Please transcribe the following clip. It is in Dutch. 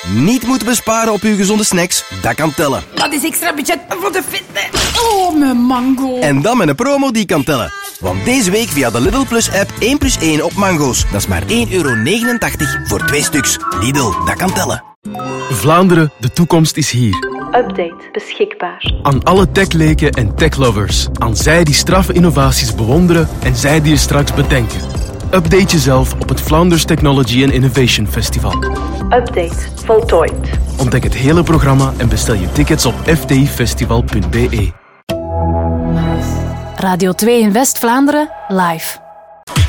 niet moeten besparen op uw gezonde snacks, dat kan tellen. Dat is extra budget voor de fitness. Oh, mijn mango. En dan met een promo die kan tellen. Want deze week via de Lidl Plus app 1+1 op mango's. Dat is maar €1,89 voor 2 stuks. Lidl, dat kan tellen. Vlaanderen, de toekomst is hier. Update beschikbaar. Aan alle techleken en techlovers. Aan zij die straffe innovaties bewonderen en zij die je straks bedenken. Update jezelf op het Flanders Technology and Innovation Festival. Update voltooid. Ontdek het hele programma en bestel je tickets op fdifestival.be. Radio 2 in West-Vlaanderen, live.